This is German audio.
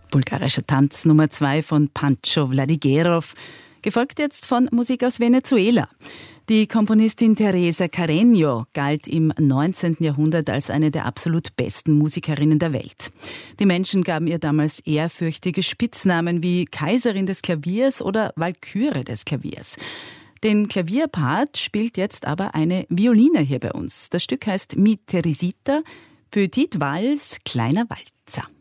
Bulgarischer Tanz Nummer 2 von Pancho Vladigerov, gefolgt jetzt von Musik aus Venezuela. Die Komponistin Teresa Carreño galt im 19. Jahrhundert als eine der absolut besten Musikerinnen der Welt. Die Menschen gaben ihr damals ehrfürchtige Spitznamen wie Kaiserin des Klaviers oder Walküre des Klaviers. Den Klavierpart spielt jetzt aber eine Violine hier bei uns. Das Stück heißt Mi Teresita, Petite Valse, kleiner Walzer.